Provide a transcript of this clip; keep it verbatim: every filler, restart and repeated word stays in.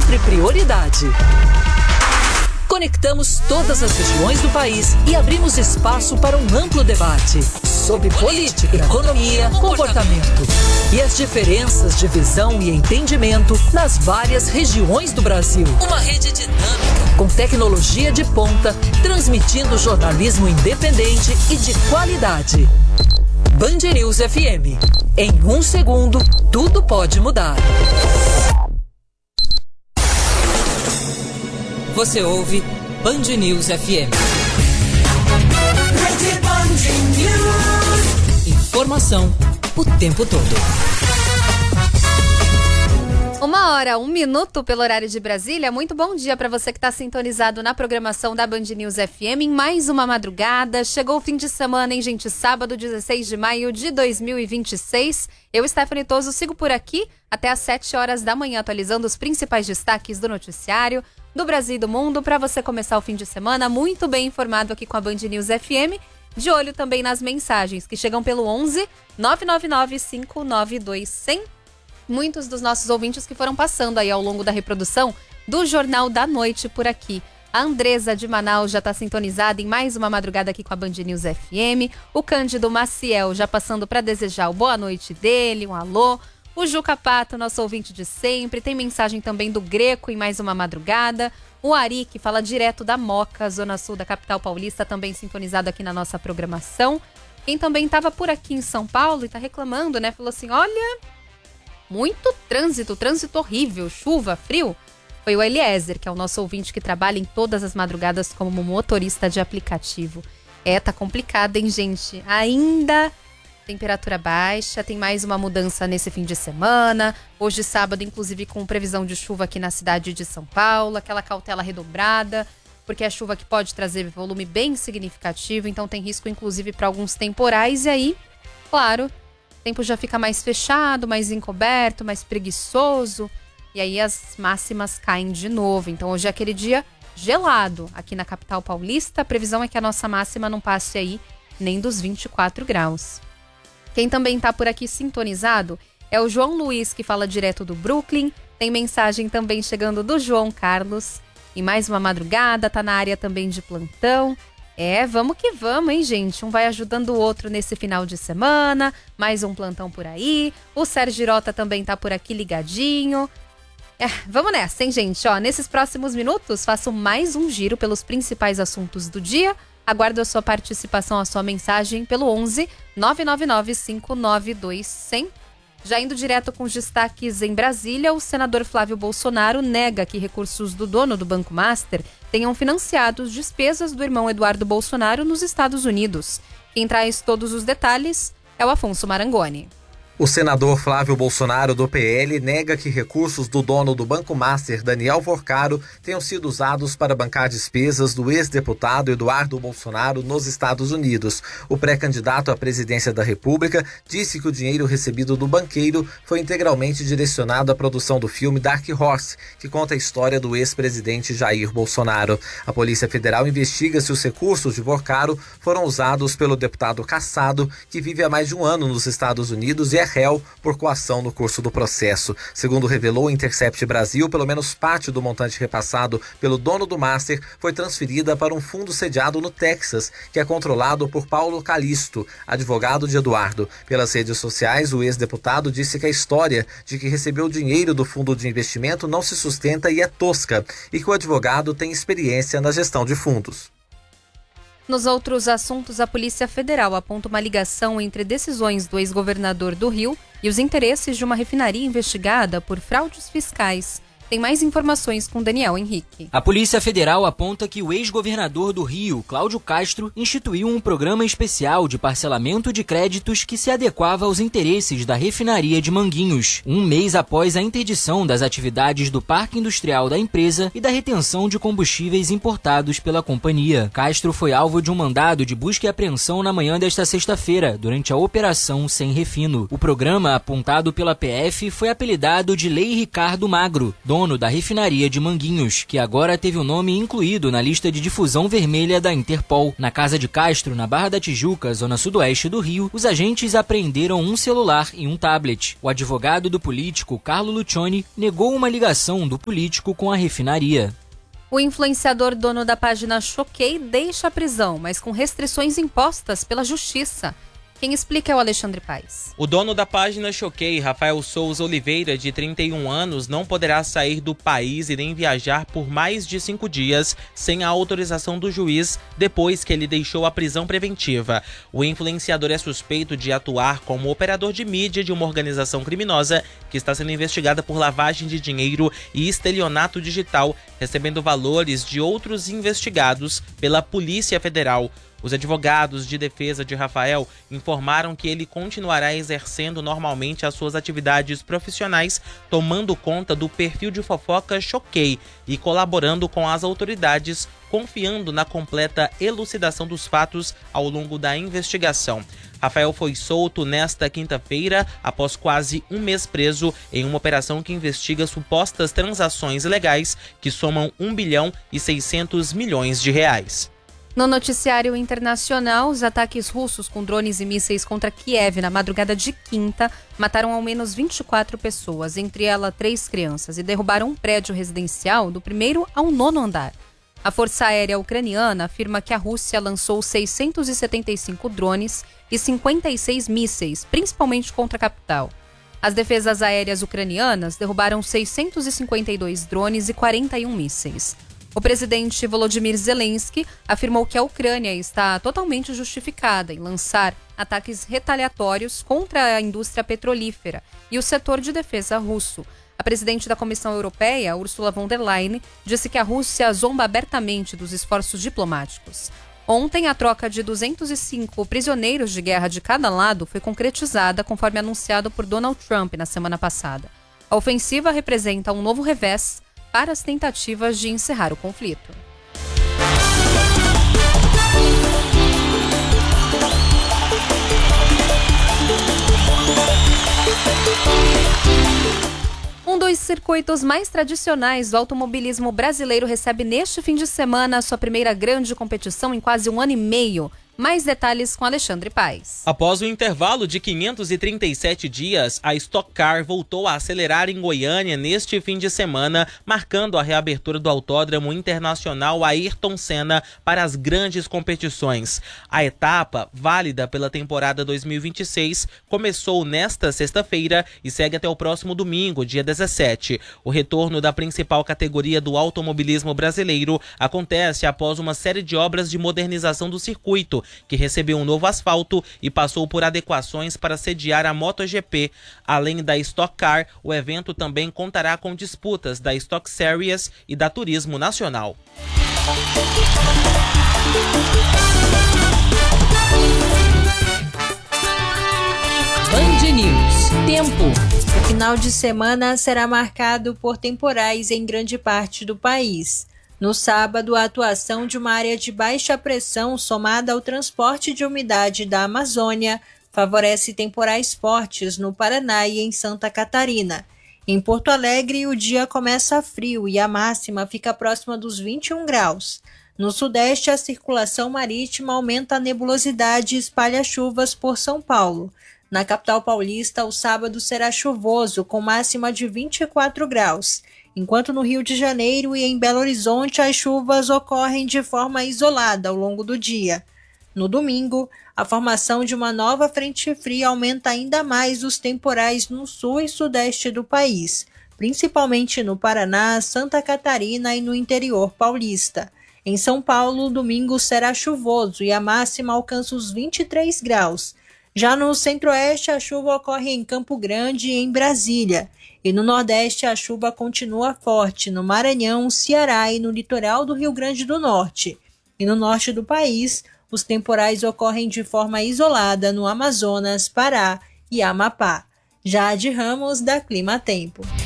sempre prioridade. Conectamos todas as regiões do país e abrimos espaço para um amplo debate sobre política, economia, comportamento e as diferenças de visão e entendimento nas várias regiões do Brasil. Uma rede dinâmica, com tecnologia de ponta, transmitindo jornalismo independente e de qualidade. Band News F M. Em um segundo, tudo pode mudar. Você ouve Band News F M. Rede Band News. Informação o tempo todo. Uma hora, um minuto pelo horário de Brasília. Muito bom dia para você que está sintonizado na programação da Band News F M em mais uma madrugada. Chegou o fim de semana, hein, gente? Sábado, dezesseis de maio de dois mil e vinte e seis. Eu, Stephanie Toso, sigo por aqui até às sete horas da manhã, atualizando os principais destaques do noticiário do Brasil e do mundo, para você começar o fim de semana muito bem informado aqui com a Band News F M. De olho também nas mensagens que chegam pelo onze nove nove nove cinco nove dois zero zero. Muitos dos nossos ouvintes que foram passando aí ao longo da reprodução do Jornal da Noite por aqui. A Andresa de Manaus já está sintonizada em mais uma madrugada aqui com a Band News F M. O Cândido Maciel já passando para desejar o boa noite dele, um alô. O Juca Pato, nosso ouvinte de sempre. Tem mensagem também do Greco em mais uma madrugada. O Ari, que fala direto da Moca, zona sul da capital paulista, também sintonizado aqui na nossa programação. Quem também estava por aqui em São Paulo e está reclamando, né? Falou assim, olha... muito trânsito, trânsito horrível, chuva, frio. Foi o Eliezer, que é o nosso ouvinte que trabalha em todas as madrugadas como motorista de aplicativo. É, tá complicado, hein, gente? Ainda temperatura baixa, tem mais uma mudança nesse fim de semana. Hoje, sábado, inclusive, com previsão de chuva aqui na cidade de São Paulo. Aquela cautela redobrada, porque é chuva que pode trazer volume bem significativo. Então tem risco, inclusive, para alguns temporais. E aí, claro... o tempo já fica mais fechado, mais encoberto, mais preguiçoso. E aí as máximas caem de novo. Então hoje é aquele dia gelado aqui na capital paulista. A previsão é que a nossa máxima não passe aí nem dos vinte e quatro graus. Quem também está por aqui sintonizado é o João Luiz, que fala direto do Brooklyn. Tem mensagem também chegando do João Carlos. E mais uma madrugada, tá na área também de plantão. É, vamos que vamos, hein, gente? Um vai ajudando o outro nesse final de semana. Mais um plantão por aí. O Sérgio Girota também tá por aqui ligadinho. É, vamos nessa, hein, gente? Ó, nesses próximos minutos, faço mais um giro pelos principais assuntos do dia. Aguardo a sua participação, a sua mensagem pelo onze nove nove nove cinco nove dois zero zero. Já indo direto com os destaques em Brasília, o senador Flávio Bolsonaro nega que recursos do dono do Banco Master tenham financiado as despesas do irmão Eduardo Bolsonaro nos Estados Unidos. Quem traz todos os detalhes é o Afonso Marangoni. O senador Flávio Bolsonaro, do P L, nega que recursos do dono do Banco Master, Daniel Vorcaro, tenham sido usados para bancar despesas do ex-deputado Eduardo Bolsonaro nos Estados Unidos. O pré-candidato à presidência da República disse que o dinheiro recebido do banqueiro foi integralmente direcionado à produção do filme Dark Horse, que conta a história do ex-presidente Jair Bolsonaro. A Polícia Federal investiga se os recursos de Vorcaro foram usados pelo deputado Cassado, que vive há mais de um ano nos Estados Unidos e é réu por coação no curso do processo. Segundo revelou o Intercept Brasil, pelo menos parte do montante repassado pelo dono do Master foi transferida para um fundo sediado no Texas, que é controlado por Paulo Calisto, advogado de Eduardo. Pelas redes sociais, o ex-deputado disse que a história de que recebeu dinheiro do fundo de investimento não se sustenta e é tosca, e que o advogado tem experiência na gestão de fundos. Nos outros assuntos, a Polícia Federal aponta uma ligação entre decisões do ex-governador do Rio e os interesses de uma refinaria investigada por fraudes fiscais. Tem mais informações com Daniel Henrique. A Polícia Federal aponta que o ex-governador do Rio, Cláudio Castro, instituiu um programa especial de parcelamento de créditos que se adequava aos interesses da refinaria de Manguinhos, um mês após a interdição das atividades do parque industrial da empresa e da retenção de combustíveis importados pela companhia. Castro foi alvo de um mandado de busca e apreensão na manhã desta sexta-feira, durante a Operação Sem Refino. O programa, apontado pela P F, foi apelidado de Lei Ricardo Magro. Dono dono da refinaria de Manguinhos, que agora teve o nome incluído na lista de difusão vermelha da Interpol. Na casa de Castro, na Barra da Tijuca, zona sudoeste do Rio, os agentes apreenderam um celular e um tablet. O advogado do político, Carlo Lucioni, negou uma ligação do político com a refinaria. O influenciador dono da página Choquei deixa a prisão, mas com restrições impostas pela Justiça. Quem explica é o Alexandre Paes. O dono da página Choquei, Rafael Souza Oliveira, de trinta e um anos, não poderá sair do país e nem viajar por mais de cinco dias sem a autorização do juiz, depois que ele deixou a prisão preventiva. O influenciador é suspeito de atuar como operador de mídia de uma organização criminosa que está sendo investigada por lavagem de dinheiro e estelionato digital, recebendo valores de outros investigados pela Polícia Federal. Os advogados de defesa de Rafael informaram que ele continuará exercendo normalmente as suas atividades profissionais, tomando conta do perfil de fofoca Choquei e colaborando com as autoridades, confiando na completa elucidação dos fatos ao longo da investigação. Rafael foi solto nesta quinta-feira, após quase um mês preso em uma operação que investiga supostas transações ilegais que somam um bilhão e seiscentos milhões de reais. No noticiário internacional, os ataques russos com drones e mísseis contra Kiev na madrugada de quinta mataram ao menos vinte e quatro pessoas, entre elas três crianças, e derrubaram um prédio residencial do primeiro ao nono andar. A Força Aérea Ucraniana afirma que a Rússia lançou seiscentos e setenta e cinco drones e cinquenta e seis mísseis, principalmente contra a capital. As defesas aéreas ucranianas derrubaram seiscentos e cinquenta e dois drones e quarenta e um mísseis. O presidente Volodymyr Zelensky afirmou que a Ucrânia está totalmente justificada em lançar ataques retaliatórios contra a indústria petrolífera e o setor de defesa russo. A presidente da Comissão Europeia, Ursula von der Leyen, disse que a Rússia zomba abertamente dos esforços diplomáticos. Ontem, a troca de duzentos e cinco prisioneiros de guerra de cada lado foi concretizada, conforme anunciado por Donald Trump na semana passada. A ofensiva representa um novo revés para as tentativas de encerrar o conflito. Um dos circuitos mais tradicionais do automobilismo brasileiro recebe neste fim de semana a sua primeira grande competição em quase um ano e meio. Mais detalhes com Alexandre Paes. Após o intervalo de quinhentos e trinta e sete dias, a Stock Car voltou a acelerar em Goiânia neste fim de semana, marcando a reabertura do Autódromo Internacional Ayrton Senna para as grandes competições. A etapa, válida pela temporada dois mil e vinte e seis, começou nesta sexta-feira e segue até o próximo domingo, dia dezessete. O retorno da principal categoria do automobilismo brasileiro acontece após uma série de obras de modernização do circuito, que recebeu um novo asfalto e passou por adequações para sediar a MotoGP. Além da Stock Car, o evento também contará com disputas da Stock Series e da Turismo Nacional. Band News. Tempo. O final de semana será marcado por temporais em grande parte do país. No sábado, a atuação de uma área de baixa pressão somada ao transporte de umidade da Amazônia favorece temporais fortes no Paraná e em Santa Catarina. Em Porto Alegre, o dia começa frio e a máxima fica próxima dos vinte e um graus. No Sudeste, a circulação marítima aumenta a nebulosidade e espalha chuvas por São Paulo. Na capital paulista, o sábado será chuvoso, com máxima de vinte e quatro graus. Enquanto no Rio de Janeiro e em Belo Horizonte as chuvas ocorrem de forma isolada ao longo do dia. No domingo, a formação de uma nova frente fria aumenta ainda mais os temporais no sul e sudeste do país, principalmente no Paraná, Santa Catarina e no interior paulista. Em São Paulo, o domingo será chuvoso e a máxima alcança os vinte e três graus. Já no centro-oeste, a chuva ocorre em Campo Grande e em Brasília. E no Nordeste, a chuva continua forte no Maranhão, Ceará e no litoral do Rio Grande do Norte. E no norte do país, os temporais ocorrem de forma isolada no Amazonas, Pará e Amapá. Jade Ramos, da Clima Tempo.